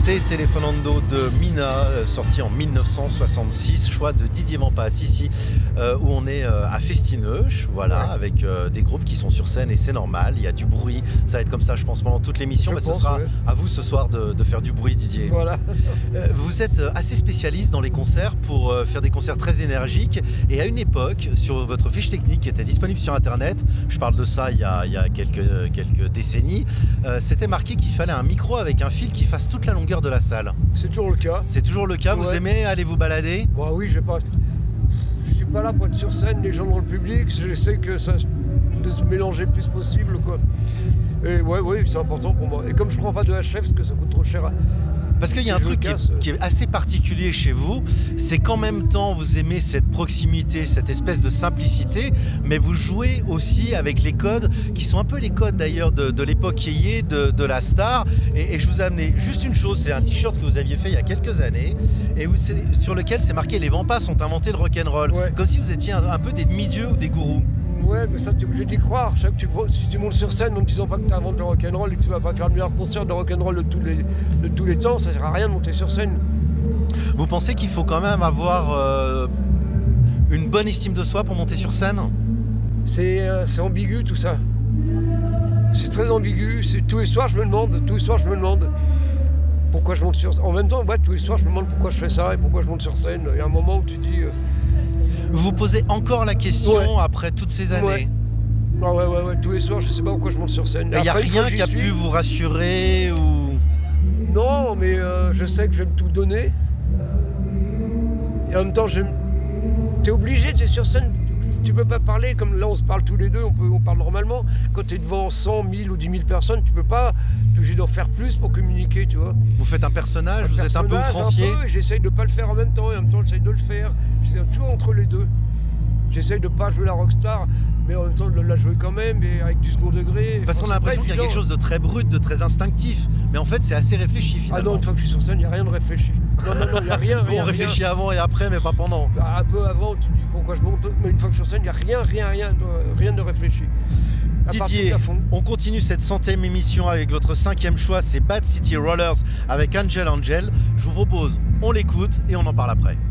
C'est Telefonando de Mina, sorti en 1966, choix de Didier Vampas ici, où on est à Festineuch, voilà, avec des groupes qui sont sur scène et c'est normal, il y a du bruit, ça va être comme ça je pense pendant toute l'émission, mais ce sera à vous ce soir de faire du bruit, Didier. Voilà. Vous êtes assez spécialiste dans les concerts pour faire des concerts très énergiques, et à une époque, sur votre fiche technique qui était disponible sur internet, je parle de ça il y a quelques décennies, c'était marqué qu'il fallait un micro avec un fil qui fasse toute la longueur de la salle. C'est toujours le cas. C'est toujours le cas, vous aimez aller vous balader? Bah oui, je suis pas là pour être sur scène, les gens dans le public, j'essaie de se mélanger le plus possible, quoi. Et oui, c'est important pour moi. Et comme je prends pas de HF, parce que ça coûte trop cher. Parce qu'il y a un truc qui est assez particulier chez vous, c'est qu'en même temps vous aimez cette proximité, cette espèce de simplicité, mais vous jouez aussi avec les codes, qui sont un peu les codes d'ailleurs de l'époque yéyé, de la star. Et je vous ai amené juste une chose, c'est un t-shirt que vous aviez fait il y a quelques années, et sur lequel c'est marqué « Les Vampas ont inventé le rock'n'roll », comme si vous étiez un peu des demi-dieux ou des gourous. Ouais, mais ça, tu es obligé d'y croire. Si tu montes sur scène en ne disant pas que tu inventes le rock'n'roll et que tu vas pas faire le meilleur concert de rock'n'roll de tous les temps, ça sert à rien de monter sur scène. Vous pensez qu'il faut quand même avoir une bonne estime de soi pour monter sur scène? C'est ambigu tout ça. C'est très ambigu. Tous les soirs je me demande pourquoi je monte sur scène. En même temps, tous les soirs je me demande pourquoi je fais ça et pourquoi je monte sur scène. Il y a un moment où tu dis... Vous vous posez encore la question après toutes ces années? Ouais. Tous les soirs, je sais pas pourquoi je monte sur scène. Il n'y a rien qui a pu vous rassurer ou... Non, mais je sais que je vais me tout donner. Et en même temps, t'es obligé, t'es sur scène. Tu peux pas parler comme là, on se parle tous les deux, on parle normalement. Quand t'es devant 100, 1000 ou 10 000 personnes, tu peux pas. T'es obligé d'en faire plus pour communiquer, tu vois. Vous faites un personnage, vous êtes un peu outrancier. Et j'essaye de pas le faire en même temps, et en même temps, j'essaye de le faire. J'essaye toujours entre les deux. J'essaye de pas jouer la rockstar, mais en même temps de la jouer quand même, et avec du second degré. Parce qu'on a l'impression qu'il y a quelque chose de très brut, de très instinctif. Mais en fait, c'est assez réfléchi finalement. Ah non, une fois que je suis sur scène, il n'y a rien de réfléchi. Non, il n'y a rien. Bon, on réfléchit avant et après, mais pas pendant. Un peu avant, tu te dis pourquoi je monte, mais une fois que je suis sur scène, il n'y a rien de réfléchi. Didier, on continue cette 100e émission avec votre 5e choix, c'est Bad City Rollers avec Angel. Je vous propose, on l'écoute et on en parle après.